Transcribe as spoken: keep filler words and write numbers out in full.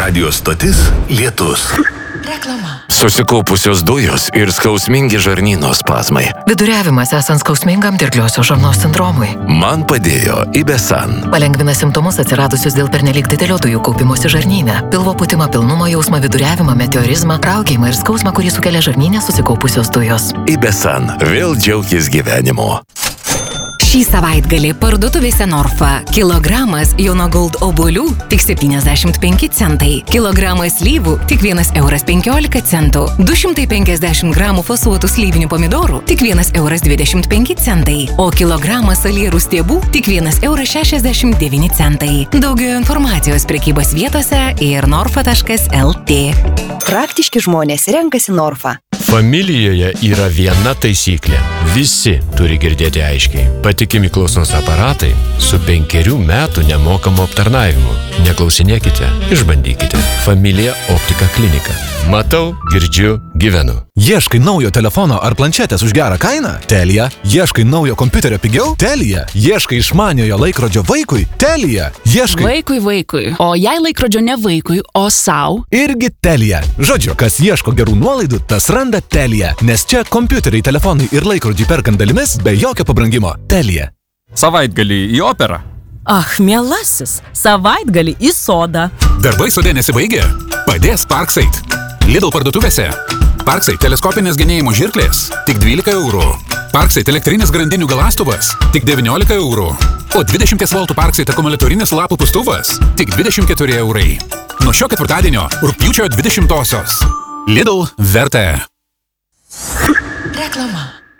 Radio stotis Lietus. Reklama. Susikaupusios dujos ir skausmingi žarnyno spazmai. Viduriavimas esant skausmingam dirgliosios žarnos sindromui. Man padėjo Ibesan. Palengvina simptomus atsiradusius dėl pernelyg didelio dujų kaupimosi žarnyne. Pilvo pūtimą, pilnumo jausmą, viduriavimą, meteorizmą, raukėjimą ir skausmą, kurį sukelia žarnyne susikaupusios dujos. Ibesan. Vėl džiaukis gyvenimu. Šį savaitgalį parduotuvėse Norfa. Kilogramas Jono Gold obuolių tik septyniasdešimt penki centai. Kilogramas slyvų tik vienas euras penkiolika centų. du šimtai penkiasdešimt gramų fasuotų slyvinių pomidorų tik vienas euras dvidešimt penki centai. O kilogramas salierų stiebų tik vienas euras šešiasdešimt devyni centai. Daugiau informacijos prekybos vietose ir norfa taškas lt. Praktiški žmonės renkasi Norfa. Familijoje yra viena taisyklė. Visi turi girdėti aiškiai. Patikimi klausos aparatai su penkerių metų nemokamu aptarnavimu. Neklausinėkite, išbandykite. Familija Optika klinika. Matau, girdžiu, gyvenu. Ieškai naujo telefono ar planšetės už gerą kainą? Telia. Ieškai naujo kompiuterio pigiau? Telia. Ieškai išmaniojo laikrodžio vaikui? Telia. Ieškai... Vaikui vaikui. O jei laikrodžio ne vaikui, o sau? Irgi Telia. Žodžiu, kas ieško gerų nuolaidų, tas randa Telia. Nes čia kompiuteriai, telefonai ir laikrodžiai perkant dalimis be jokio pabrangimo. Telia. Savaitgalį į operą. Ach, mielasis, savaitgalį į sodą. Darbai sode nesibaigė? Padės Parkside. Lidl parduotuvėse. Parkside teleskopinės genėjimo žirklės tik dvylika eurų. Parkside elektrinis grandinių galastuvas tik devyniolika eurų. O dvidešimt voltų Parkside akumuliatorinis lapų pūstuvas tik dvidešimt keturi eurai. Nuo šio ketvirtadienio rugpjūčio dvidešimtosios. Lidl verta. Reklama.